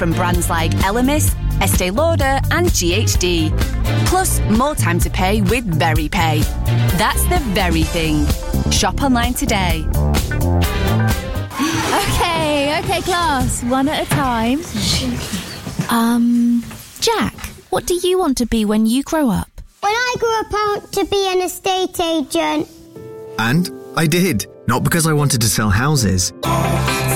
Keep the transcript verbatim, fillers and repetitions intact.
from brands like Elemis, Estee Lauder and G H D. Plus, more time to pay with VeryPay. That's the very thing. Shop online today. Okay, okay, class. One at a time. Um, Jack, what do you want to be when you grow up? When I grew up, I want to be an estate agent. And I did. Not because I wanted to sell houses,